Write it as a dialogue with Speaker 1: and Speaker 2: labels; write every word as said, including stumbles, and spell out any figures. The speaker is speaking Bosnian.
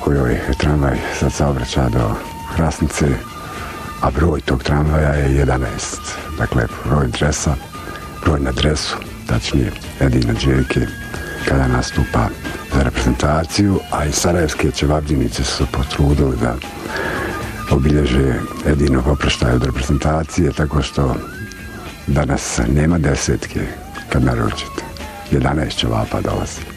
Speaker 1: kojoj tramvaj sad saobraća do Hrasnice, a broj tog tramvaja je jedanaest. Dakle, broj dresa, broj na dresu, tačnije Edina Đerke, kada nastupa za reprezentaciju, a i sarajevske ćevabdžinice su se potrudili da obilježe Edinog oproštaja od reprezentacije, tako što danas nema desetke kad naručite. jedanaest ćevapa dolazi.